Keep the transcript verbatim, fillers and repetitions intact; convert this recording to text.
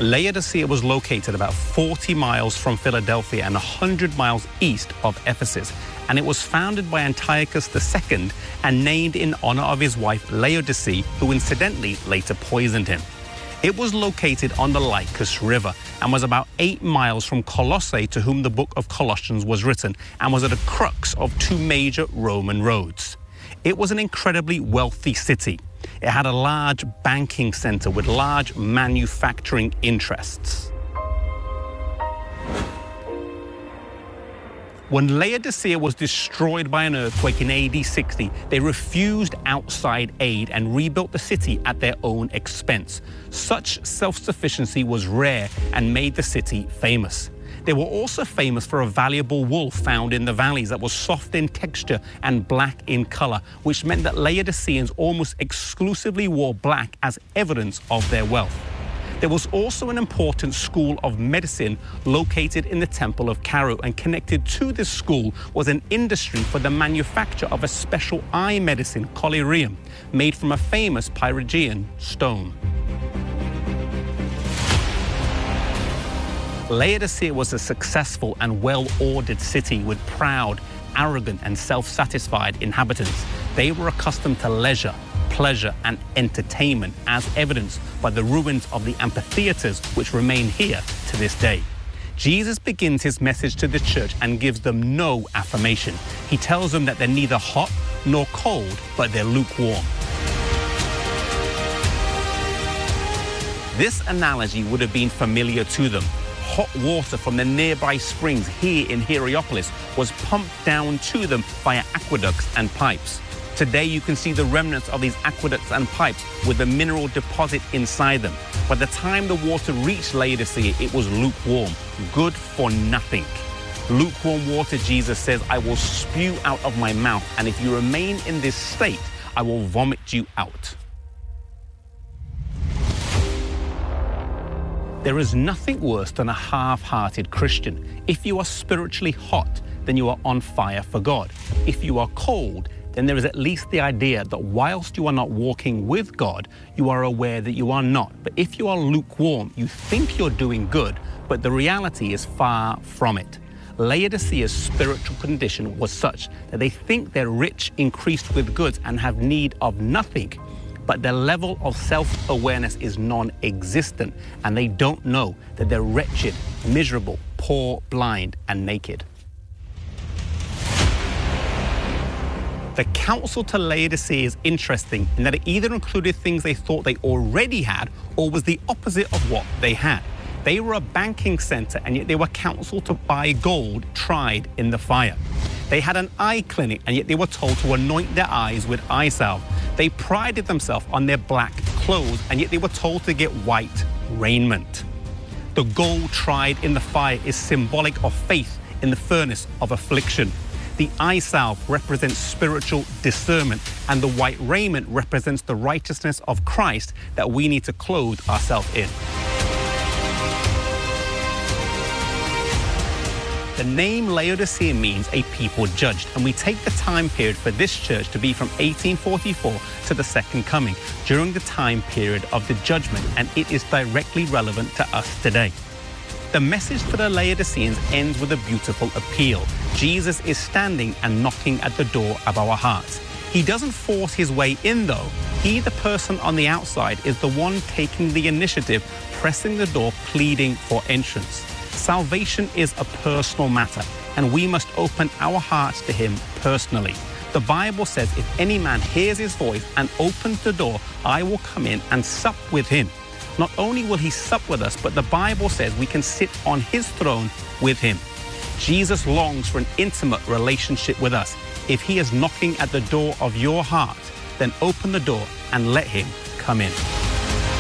Laodicea was located about forty miles from Philadelphia and one hundred miles east of Ephesus, and it was founded by Antiochus the Second and named in honor of his wife Laodicea, who incidentally later poisoned him. It was located on the Lycus River and was about eight miles from Colossae, to whom the book of Colossians was written, and was at the crux of two major Roman roads. It was an incredibly wealthy city. It had a large banking center with large manufacturing interests. When Laodicea was destroyed by an earthquake in A D sixty, they refused outside aid and rebuilt the city at their own expense. Such self-sufficiency was rare and made the city famous. They were also famous for a valuable wool found in the valleys that was soft in texture and black in color, which meant that Laodiceans almost exclusively wore black as evidence of their wealth. There was also an important school of medicine located in the Temple of Cairo, and connected to this school was an industry for the manufacture of a special eye medicine, collyrium, made from a famous Phrygian stone. Laodicea was a successful and well-ordered city with proud, arrogant, and self-satisfied inhabitants. They were accustomed to leisure, pleasure, and entertainment, as evidenced by the ruins of the amphitheaters which remain here to this day. Jesus begins his message to the church and gives them no affirmation. He tells them that they're neither hot nor cold, but they're lukewarm. This analogy would have been familiar to them. Hot water from the nearby springs here in Hierapolis was pumped down to them via aqueducts and pipes. Today you can see the remnants of these aqueducts and pipes with the mineral deposit inside them. By the time the water reached Laodicea, it was lukewarm, good for nothing. Lukewarm water, Jesus says, I will spew out of my mouth, and if you remain in this state, I will vomit you out. There is nothing worse than a half-hearted Christian. If you are spiritually hot, then you are on fire for God. If you are cold, then there is at least the idea that whilst you are not walking with God, you are aware that you are not. But if you are lukewarm, you think you're doing good, but the reality is far from it. Laodicea's spiritual condition was such that they think they're rich, increased with goods, and have need of nothing. But their level of self-awareness is non-existent, and they don't know that they're wretched, miserable, poor, blind, and naked. The counsel to Laodicea is interesting in that it either included things they thought they already had, or was the opposite of what they had. They were a banking center, and yet they were counseled to buy gold tried in the fire. They had an eye clinic, and yet they were told to anoint their eyes with eye salve. They prided themselves on their black clothes, and yet they were told to get white raiment. The gold tried in the fire is symbolic of faith in the furnace of affliction. The eye salve represents spiritual discernment, and the white raiment represents the righteousness of Christ that we need to clothe ourselves in. The name Laodicea means a people judged, and we take the time period for this church to be from eighteen forty-four to the Second Coming, during the time period of the judgment, and it is directly relevant to us today. The message to the Laodiceans ends with a beautiful appeal. Jesus is standing and knocking at the door of our hearts. He doesn't force his way in, though. He, the person on the outside, is the one taking the initiative, pressing the door, pleading for entrance. Salvation is a personal matter, and we must open our hearts to him personally. The Bible says, if any man hears his voice and opens the door, I will come in and sup with him. Not only will he sup with us, but the Bible says we can sit on his throne with him. Jesus longs for an intimate relationship with us. If he is knocking at the door of your heart, then open the door and let him come in.